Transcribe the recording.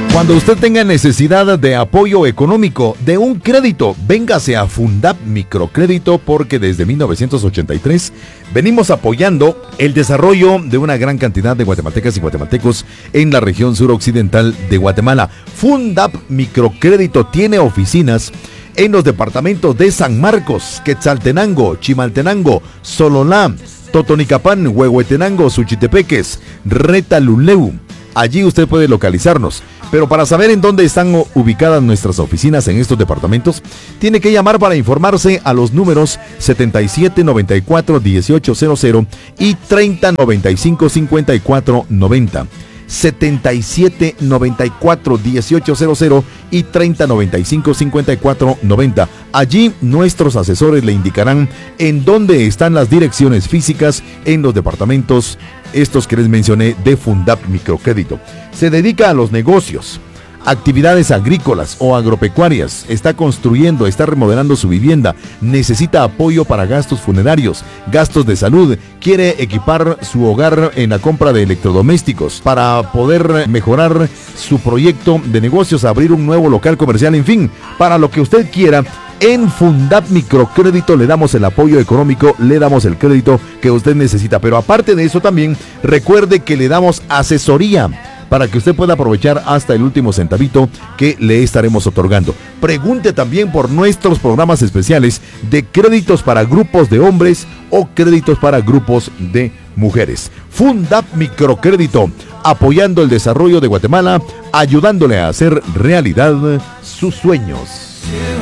Cuando usted tenga necesidad de apoyo económico, de un crédito, véngase a Fundap Microcrédito, porque desde 1983 venimos apoyando el desarrollo de una gran cantidad de guatemaltecas y guatemaltecos en la región suroccidental de Guatemala. Fundap Microcrédito tiene oficinas en los departamentos de San Marcos, Quetzaltenango, Chimaltenango, Sololá, Totonicapán, Huehuetenango, Suchitepeques, Retaluleu. Allí usted puede localizarnos. Pero para saber en dónde están ubicadas nuestras oficinas en estos departamentos, tiene que llamar para informarse a los números 7794-1800 y 3095-5490. 7794-1800 y 3095-5490. Allí nuestros asesores le indicarán en dónde están las direcciones físicas en los departamentos estos que les mencioné de Fundap Microcrédito. Se dedica a los negocios, actividades agrícolas o agropecuarias, está construyendo, está remodelando su vivienda, necesita apoyo para gastos funerarios, gastos de salud, quiere equipar su hogar en la compra de electrodomésticos para poder mejorar su proyecto de negocios, abrir un nuevo local comercial, en fin, para lo que usted quiera. En Fundap Microcrédito le damos el apoyo económico, le damos el crédito que usted necesita. Pero aparte de eso también, recuerde que le damos asesoría para que usted pueda aprovechar hasta el último centavito que le estaremos otorgando. Pregunte también por nuestros programas especiales de créditos para grupos de hombres o créditos para grupos de mujeres. Fundap Microcrédito, apoyando el desarrollo de Guatemala, ayudándole a hacer realidad sus sueños.